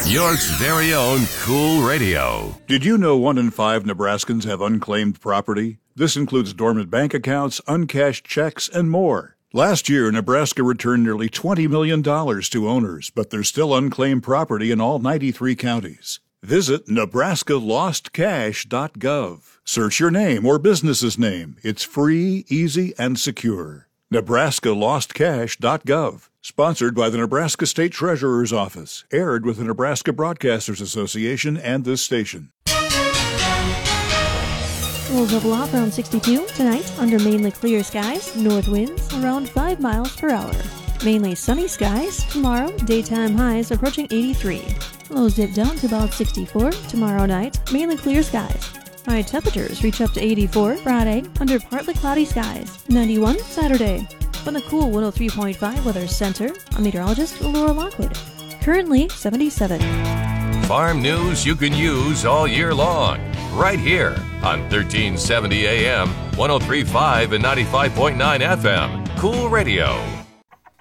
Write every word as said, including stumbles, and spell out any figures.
York's very own Cool Radio. Did you know one in five Nebraskans have unclaimed property? This includes dormant bank accounts, uncashed checks, and more. Last year, Nebraska returned nearly twenty million dollars to owners, but there's still unclaimed property in all ninety-three counties. Visit Nebraska Lost Cash dot gov. Search your name or business's name. It's free, easy, and secure. Nebraska Lost Cash dot gov. Sponsored by the Nebraska State Treasurer's Office. Aired with the Nebraska Broadcasters Association and this station. We'll level off around sixty-two tonight under mainly clear skies, north winds around five miles per hour. Mainly sunny skies tomorrow, daytime highs approaching eighty-three. Lows dip down to about sixty-four tomorrow night, mainly clear skies. High temperatures reach up to eighty-four Friday under partly cloudy skies. ninety-one Saturday. From the cool one oh three point five Weather Center, I'm meteorologist Laura Lockwood. Currently seventy-seven. Farm news you can use all year long. Right here on thirteen seventy A M, one oh three point five and ninety-five point nine F M. Cool Radio.